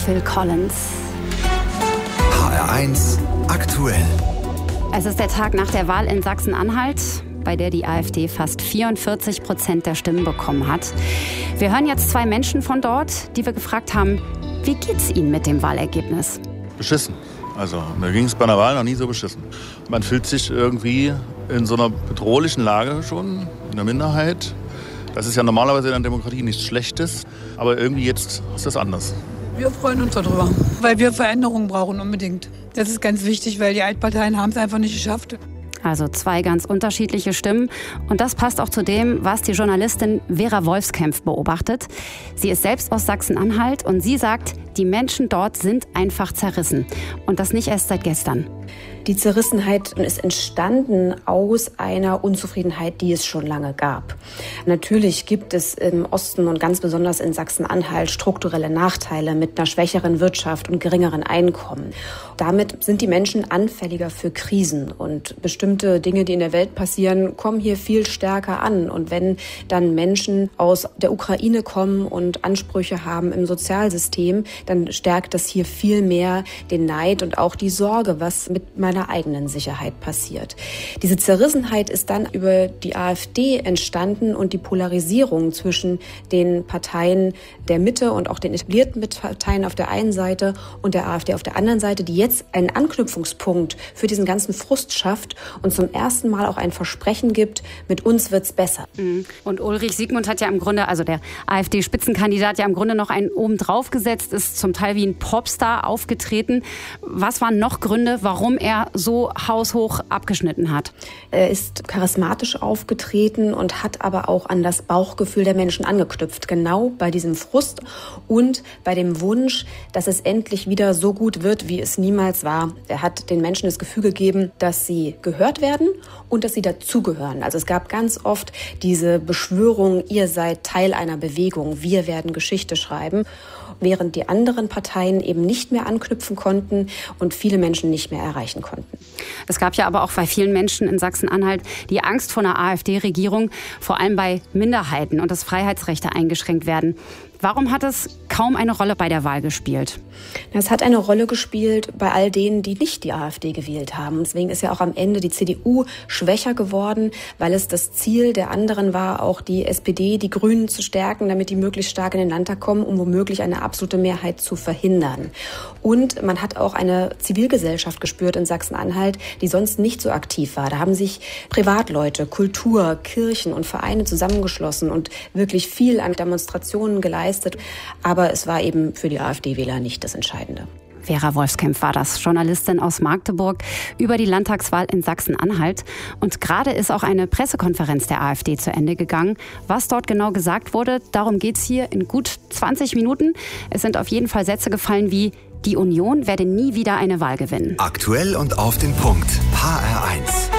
Phil Collins. HR1 aktuell. Es ist der Tag nach der Wahl in Sachsen-Anhalt, bei der die AfD fast 44% der Stimmen bekommen hat. Wir hören jetzt zwei Menschen von dort, die wir gefragt haben, wie geht's ihnen mit dem Wahlergebnis? Beschissen. Also mir ging es bei einer Wahl noch nie so beschissen. Man fühlt sich irgendwie in so einer bedrohlichen Lage schon, in der Minderheit. Das ist ja normalerweise in einer Demokratie nichts Schlechtes, aber irgendwie jetzt ist das anders. Wir freuen uns darüber, weil wir Veränderungen brauchen unbedingt. Das ist ganz wichtig, weil die Altparteien haben es einfach nicht geschafft. Also zwei ganz unterschiedliche Stimmen. Und das passt auch zu dem, was die Journalistin Vera Wolfskämpf beobachtet. Sie ist selbst aus Sachsen-Anhalt und sie sagt, die Menschen dort sind einfach zerrissen. Und das nicht erst seit gestern. Die Zerrissenheit ist entstanden aus einer Unzufriedenheit, die es schon lange gab. Natürlich gibt es im Osten und ganz besonders in Sachsen-Anhalt strukturelle Nachteile mit einer schwächeren Wirtschaft und geringeren Einkommen. Damit sind die Menschen anfälliger für Krisen und bestimmte Dinge, die in der Welt passieren, kommen hier viel stärker an. Und wenn dann Menschen aus der Ukraine kommen und Ansprüche haben im Sozialsystem, dann stärkt das hier viel mehr den Neid und auch die Sorge, was mit meiner eigenen Sicherheit passiert. Diese Zerrissenheit ist dann über die AfD entstanden und die Polarisierung zwischen den Parteien der Mitte und auch den etablierten Parteien auf der einen Seite und der AfD auf der anderen Seite, die jetzt einen Anknüpfungspunkt für diesen ganzen Frust schafft und zum ersten Mal auch ein Versprechen gibt, mit uns wird's besser. Und Ulrich Siegmund hat ja im Grunde, also der AfD-Spitzenkandidat, ja im Grunde noch einen obendrauf gesetzt, ist zum Teil wie ein Popstar aufgetreten. Was waren noch Gründe, warum er so haushoch abgeschnitten hat? Er ist charismatisch aufgetreten und hat aber auch an das Bauchgefühl der Menschen angeknüpft. Genau bei diesem Frust und bei dem Wunsch, dass es endlich wieder so gut wird, wie es niemals war. Er hat den Menschen das Gefühl gegeben, dass sie gehört werden und dass sie dazugehören. Also es gab ganz oft diese Beschwörung, ihr seid Teil einer Bewegung, wir werden Geschichte schreiben, während die anderen Parteien eben nicht mehr anknüpfen konnten und viele Menschen nicht mehr erreichen konnten. Es gab ja aber auch bei vielen Menschen in Sachsen-Anhalt die Angst vor einer AfD-Regierung, vor allem bei Minderheiten und dass Freiheitsrechte eingeschränkt werden. Warum hat es kaum eine Rolle bei der Wahl gespielt? Es hat eine Rolle gespielt bei all denen, die nicht die AfD gewählt haben. Deswegen ist ja auch am Ende die CDU schwächer geworden, weil es das Ziel der anderen war, auch die SPD, die Grünen zu stärken, damit die möglichst stark in den Landtag kommen, um womöglich eine absolute Mehrheit zu verhindern. Und man hat auch eine Zivilgesellschaft gespürt in Sachsen-Anhalt, die sonst nicht so aktiv war. Da haben sich Privatleute, Kultur, Kirchen und Vereine zusammengeschlossen und wirklich viel an Demonstrationen geleistet. Aber es war eben für die AfD-Wähler nicht das Entscheidende. Vera Wolfskämpf war das, Journalistin aus Magdeburg über die Landtagswahl in Sachsen-Anhalt. Und gerade ist auch eine Pressekonferenz der AfD zu Ende gegangen. Was dort genau gesagt wurde, darum geht's hier in gut 20 Minuten. Es sind auf jeden Fall Sätze gefallen wie: Die Union werde nie wieder eine Wahl gewinnen. Aktuell und auf den Punkt. HR1.